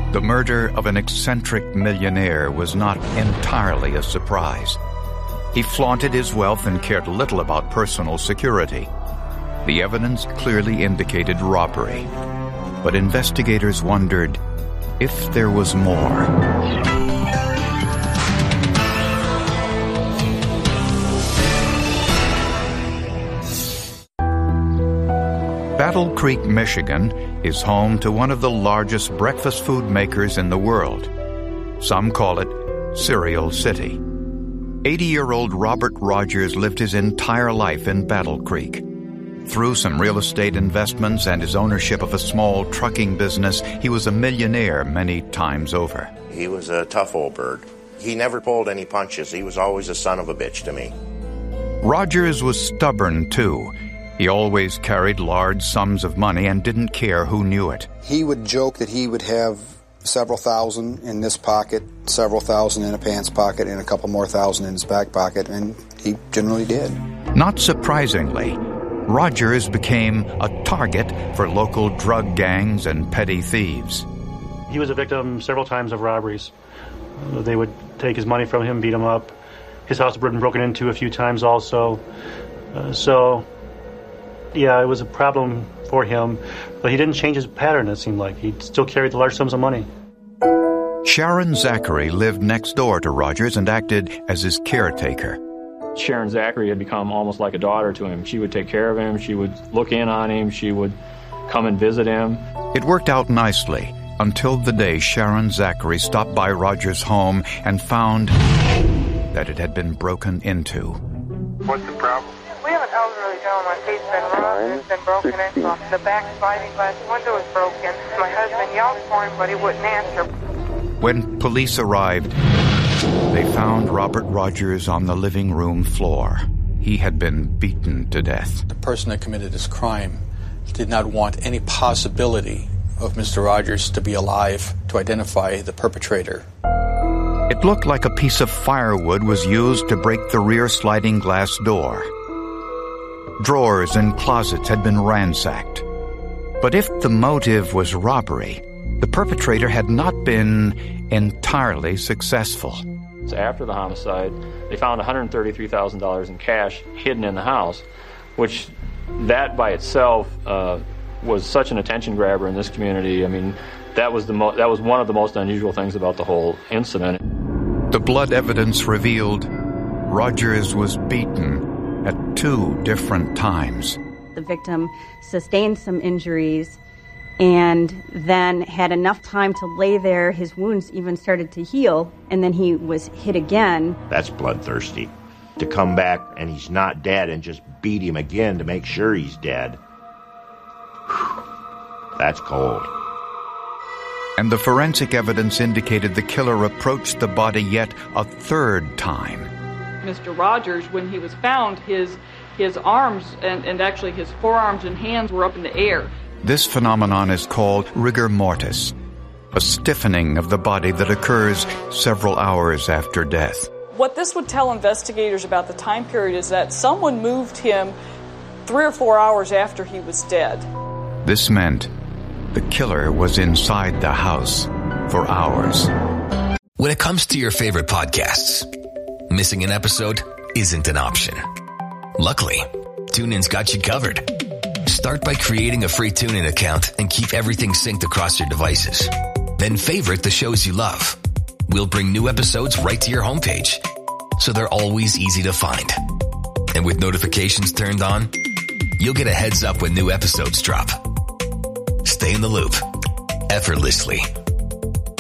The murder of an eccentric millionaire was not entirely a surprise. He flaunted his wealth and cared little about personal security. The evidence clearly indicated robbery, but investigators wondered if there was more. Battle Creek, Michigan is home to one of the largest breakfast food makers in the world. Some call it Cereal City. 80-year-old Robert Rogers lived his entire life in Battle Creek. Through some real estate investments and his ownership of a small trucking business, he was a millionaire many times over. He was a tough old bird. He never pulled any punches. He was always a son of a bitch to me. Rogers was stubborn, too. He always carried large sums of money and didn't care who knew it. He would joke that he would have several thousand in this pocket, several thousand in a pants pocket, and a couple more thousand in his back pocket, and he generally did. Not surprisingly, Rogers became a target for local drug gangs and petty thieves. He was a victim several times of robberies. They would take his money from him, beat him up. His house had been broken into a few times also. Yeah, it was a problem for him, but he didn't change his pattern, it seemed like. He still carried the large sums of money. Sharon Zachary lived next door to Rogers and acted as his caretaker. Sharon Zachary had become almost like a daughter to him. She would take care of him. She would look in on him. She would come and visit him. It worked out nicely until the day Sharon Zachary stopped by Rogers' home and found that it had been broken into. What's the problem? We have an elderly gentleman. He's been robbed. It's been broken into. The back sliding glass window is broken. My husband yelled for him, but he wouldn't answer. When police arrived, they found Robert Rogers on the living room floor. He had been beaten to death. The person that committed this crime did not want any possibility of Mr. Rogers to be alive to identify the perpetrator. It looked like a piece of firewood was used to break the rear sliding glass door. Drawers and closets had been ransacked. But if the motive was robbery, the perpetrator had not been entirely successful. After the homicide, they found $133,000 in cash hidden in the house, which that by itself was such an attention grabber in this community. I mean, that was one of the most unusual things about the whole incident. The blood evidence revealed Rogers was beaten at 2 different times. The victim sustained some injuries and then had enough time to lay there. His wounds even started to heal, and then he was hit again. That's bloodthirsty. To come back and he's not dead and just beat him again to make sure he's dead. Whew. That's cold. And the forensic evidence indicated the killer approached the body yet a 3rd time. Mr. Rogers, when he was found, his arms and actually his forearms and hands were up in the air. This phenomenon is called rigor mortis, a stiffening of the body that occurs several hours after death. What this would tell investigators about the time period is that someone moved him 3 or 4 hours after he was dead. This meant the killer was inside the house for hours. When it comes to your favorite podcasts, missing an episode isn't an option. Luckily, TuneIn's got you covered. Start by creating a free TuneIn account and keep everything synced across your devices. Then favorite the shows you love. We'll bring new episodes right to your homepage, so they're always easy to find. And with notifications turned on, you'll get a heads up when new episodes drop. Stay in the loop effortlessly